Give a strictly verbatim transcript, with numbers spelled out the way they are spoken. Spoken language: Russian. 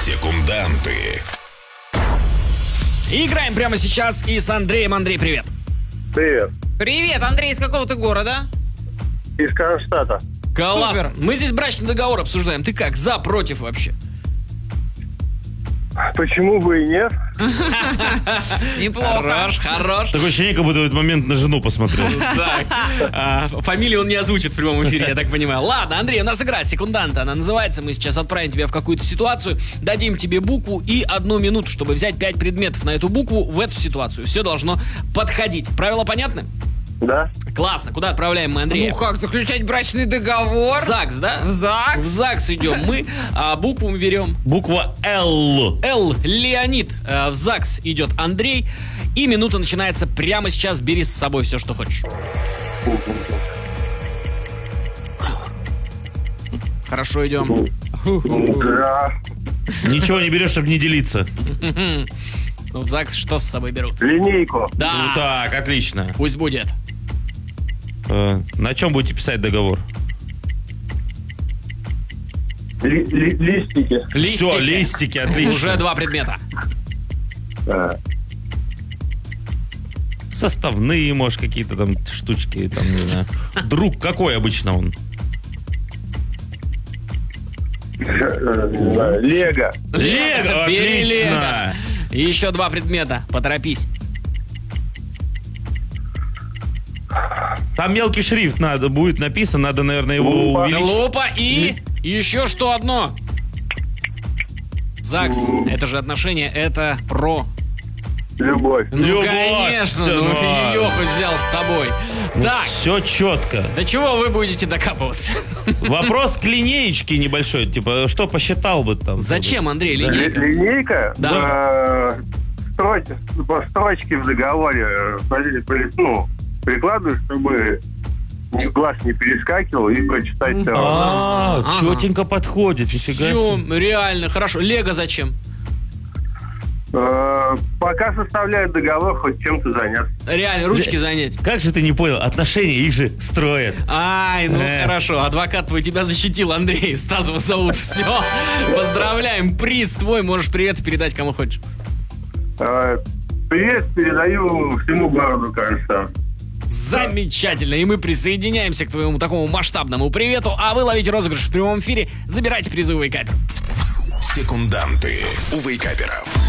Секунданты. Играем прямо сейчас и с Андреем. Андрей, привет. Привет. Привет, Андрей, из какого ты города? Из Кронштадта. Классно. Мы здесь брачный договор обсуждаем. Ты как, за, против вообще? Почему бы и нет? Неплохо. Хорош, хорош. Такое ощущение, как будто в этот момент на жену посмотрел. Так, а, фамилию он не озвучит в прямом эфире, я так понимаю. Ладно, Андрей, у нас игра секунданта, она называется. Мы сейчас отправим тебя в какую-то ситуацию, дадим тебе букву и одну минуту, чтобы взять пять предметов на эту букву в эту ситуацию. Все должно подходить. Правила понятны? Да. Классно. Куда отправляем мы Андрея? Ну как, заключать брачный договор? В ЗАГС, да? В ЗАГС? В ЗАГС идем мы, а букву мы берем. Буква Л. Л. Леонид. Э, В ЗАГС идет Андрей. И минута начинается прямо сейчас. Бери с собой все, что хочешь. Хорошо, идем. Да. Ничего не берешь, чтобы не делиться. Ну, в ЗАГС что с собой берут? Линейку. Да, Ну так, отлично. пусть будет. Э, На чем будете писать договор? Ли- ли- листики. Листики. Все, листики, отлично. Уже два предмета. А, Составные, может, какие-то там штучки, там, не знаю. Друг какой обычно он? э, не знаю, Лего. Лего, Бери отлично. Лего. И еще два предмета. Поторопись. Там мелкий шрифт надо будет написан, надо, наверное, его Лупа. увеличить. Лупа и еще что одно. ЗАГС. Это же отношения, это про... Любовь. Ну, Любовь, конечно, всё, ну, ну, ее взял с собой. Так, Все четко. до чего вы будете докапываться? Вопрос к линеечке небольшой. Типа, что посчитал бы там? Зачем, Андрей, Ли- линейка? Линейка? Да. э, строчки, по строчке в договоре э, при- при- ну, прикладываешь, чтобы ни глаз не перескакивал, и прочитать все. А, Ага. четенько подходит. Нифига Все, себе. реально, хорошо. Лего зачем? Э, Пока составляют договор, хоть чем-то заняться. Реально, ручки занять. Как же ты не понял? Отношения их же строят. Ай, ну Э. хорошо, адвокат твой тебя защитил, Андрей. Стасова зовут. Все, поздравляем, приз твой. Можешь привет передать кому хочешь. Э, Привет передаю всему городу Кронштадт. Замечательно, и мы присоединяемся к твоему такому масштабному привету, а вы ловите розыгрыш в прямом эфире, забирайте призы у Вейкапер. Секунданты у Вейкаперов.